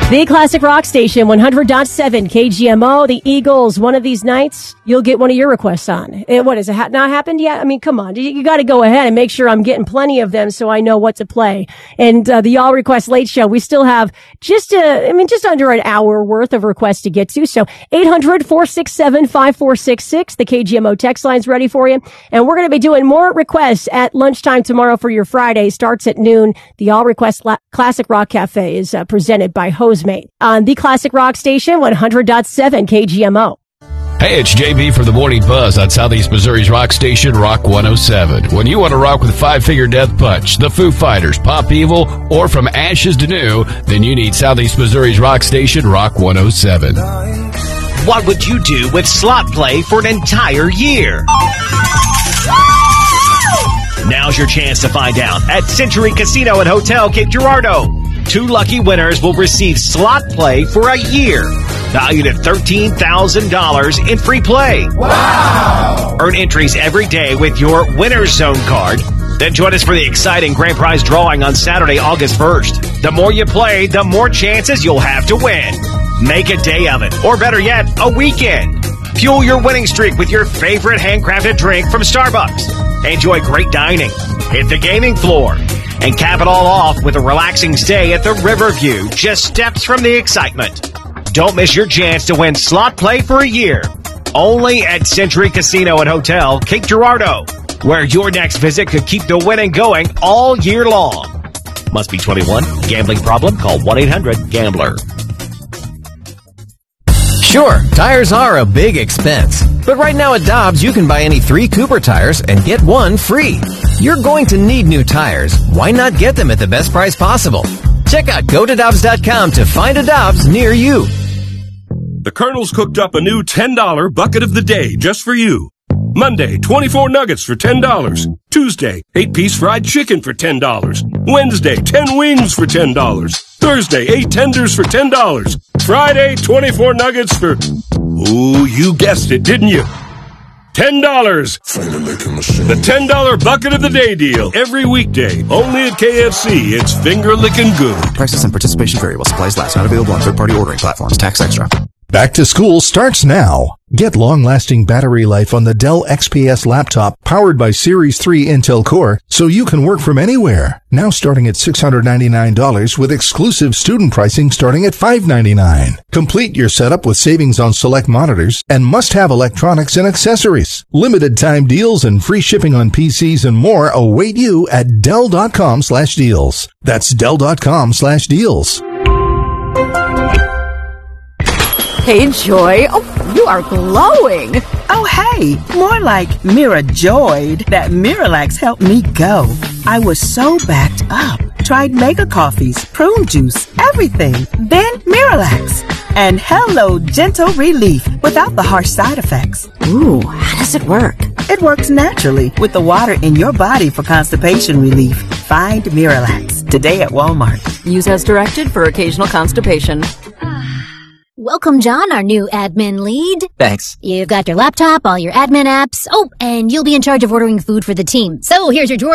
The Classic Rock Station, 100.7 KGMO. The Eagles, one of these nights, you'll get one of your requests on. What, has it not happened yet? I mean, come on. You got to go ahead and make sure I'm getting plenty of them so I know what to play. And the Y'all Request Late Show, we still have just under an hour worth of requests to get to. So 800-467-5466. The KGMO text line's ready for you. And we're going to be doing more requests at lunchtime tomorrow for your Friday. Starts at noon. The Y'all Request Classic Rock Cafe is presented by Hosemate on the Classic Rock Station, 100.7 KGMO. Hey, it's JB from the Morning Buzz on Southeast Missouri's rock station, Rock 107. When you want to rock with Five-Finger Death Punch, the Foo Fighters, Pop Evil, or From Ashes to New, then you need Southeast Missouri's rock station, Rock 107. What would you do with slot play for an entire year? Now's your chance to find out at Century Casino and Hotel Cape Girardeau. 2 lucky winners will receive slot play for a year, valued at $13,000 in free play. Wow! Earn entries every day with your Winner's Zone card. Then join us for the exciting grand prize drawing on Saturday, August 1st. The more you play, the more chances you'll have to win. Make a day of it, or better yet, a weekend. Fuel your winning streak with your favorite handcrafted drink from Starbucks. Enjoy great dining, hit the gaming floor, and cap it all off with a relaxing stay at the Riverview, just steps from the excitement. Don't miss your chance to win slot play for a year. Only at Century Casino and Hotel, Cape Girardeau, where your next visit could keep the winning going all year long. Must be 21. Gambling problem? Call 1-800-GAMBLER. Sure, tires are a big expense. But right now at Dobbs, you can buy any 3 Cooper tires and get 1 free. You're going to need new tires. Why not get them at the best price possible? Check out GoToDobbs.com to find a Dobbs near you. The Colonel's cooked up a new $10 bucket of the day just for you. Monday, 24 nuggets for $10. Tuesday, 8-piece fried chicken for $10. Wednesday, 10 wings for $10. Thursday, 8 tenders for $10. Friday, 24 nuggets for... Ooh, you guessed it, didn't you? $10. The $10 bucket of the day deal. Every weekday. Only at KFC. It's finger-licking good. Prices and participation vary while supplies last. Not available on third-party ordering platforms. Tax extra. Back to school starts now. Get long-lasting battery life on the Dell XPS laptop powered by Series 3 Intel Core so you can work from anywhere. Now starting at $699 with exclusive student pricing starting at $599. Complete your setup with savings on select monitors and must-have electronics and accessories. Limited time deals and free shipping on PCs and more await you at Dell.com/deals. That's Dell.com/deals. Hey, Joy. Oh, you are glowing. Oh, hey. More like Mira joyed that Miralax helped me go. I was so backed up. Tried mega coffees, prune juice, everything. Then Miralax. And hello, gentle relief without the harsh side effects. Ooh, how does it work? It works naturally with the water in your body for constipation relief. Find Miralax today at Walmart. Use as directed for occasional constipation. Welcome, John, our new admin lead. Thanks. You've got your laptop, all your admin apps. Oh, and you'll be in charge of ordering food for the team. So here's your drawer.